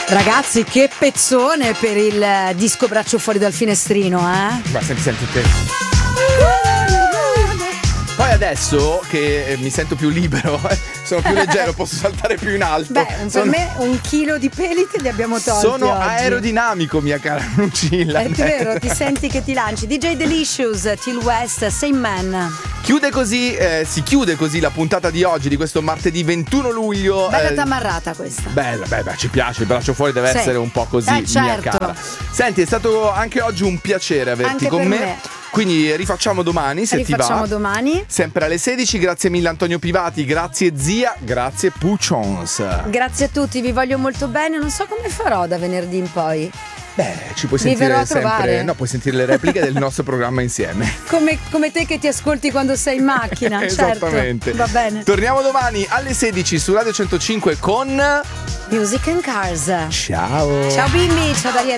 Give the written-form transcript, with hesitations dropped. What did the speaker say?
Ragazzi, che pezzone per il disco Braccio fuori dal finestrino, eh? Ma senti te. Poi adesso che mi sento più libero, sono più leggero, posso saltare più in alto. Beh, per me 1 chilo di peli te li abbiamo tolti. Sono oggi. aerodinamico, mia cara Lucilla. È vero, ti senti che ti lanci. DJ Delicious, Till West, Same Man. Si chiude così la puntata di oggi, di questo martedì 21 luglio. Bella tamarrata questa. Bella, ci piace, il braccio fuori deve essere un po' così, mia certo. cara. Senti, è stato anche oggi un piacere averti Anche con per me. me. Quindi rifacciamo domani, se ti va. Rifacciamo domani. Sempre alle 16, grazie mille Antonio Pivati, grazie zia, grazie Puccions. Grazie a tutti, vi voglio molto bene, non so come farò da venerdì in poi. Beh, ci puoi Mi verrò sentire a trovare. sempre. No, puoi sentire le repliche del nostro programma insieme. Come te che ti ascolti quando sei in macchina. Esattamente. Certo, va bene. Torniamo domani alle 16 su Radio 105 con Music and Cars. Ciao. Ciao bimbi, ciao Darietta.